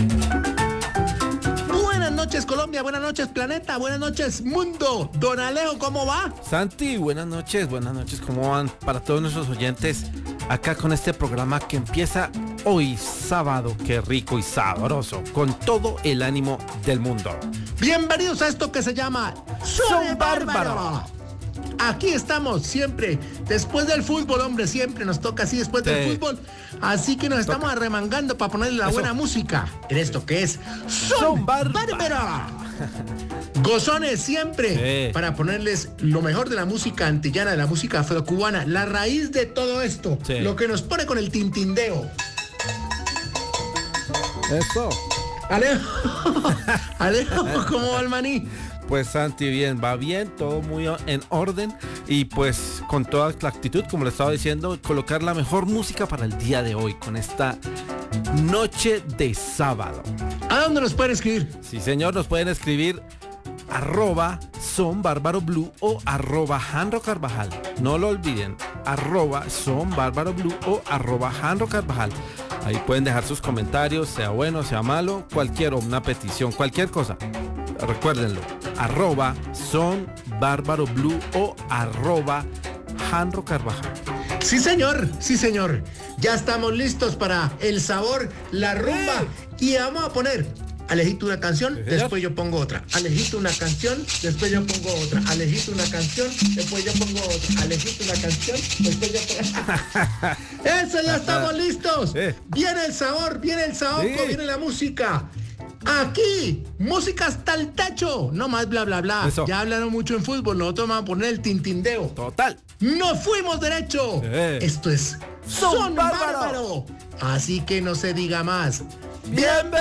Buenas noches Colombia, buenas noches planeta, buenas noches mundo. Don Alejo, ¿cómo va? Santi, buenas noches, ¿cómo van? Para todos nuestros oyentes, acá con este programa que empieza hoy sábado, qué rico y sabroso, con todo el ánimo del mundo. Bienvenidos a esto que se llama Son Bárbaro. Aquí estamos siempre, después del fútbol, hombre, siempre nos toca así después del fútbol. Así que nos estamos arremangando para ponerle la buena música en esto que es Son Bárbaro. Gozones siempre para ponerles lo mejor de la música antillana, de la música afrocubana, la raíz de todo esto, lo que nos pone con el tintindeo. Eso. Alejo, ¿cómo va el maní? Pues Santi, bien, va bien, todo muy en orden y pues con toda la actitud, como le estaba diciendo, colocar la mejor música para el día de hoy, con esta noche de sábado. ¿A dónde nos pueden escribir? Sí, señor, nos pueden escribir @sonbarbaroblue o @janrocarvajal. No lo olviden, @sonbarbaroblue o @janrocarvajal. Ahí pueden dejar sus comentarios, sea bueno, sea malo, una petición, cualquier cosa. Recuérdenlo, @sonbarbaroblue o @janrocarvajal. Sí, señor, sí, señor. Ya estamos listos para el sabor, la rumba. Y vamos a poner, Alejito una canción, después yo pongo otra. Alejito una canción, después yo pongo otra. Alejito una canción, después yo pongo otra. Alejito una canción, después yo pongo... ¡Eso, ya estamos listos! Viene el sabor, viene el saoco, viene la música. Aquí, música hasta el techo. No más bla, bla, bla. Eso. Ya hablaron mucho en fútbol, nosotros vamos a poner el tintindeo. Total. ¡Nos fuimos derecho! Esto es Son Bárbaro. Así que no se diga más. ¡Bienvenido!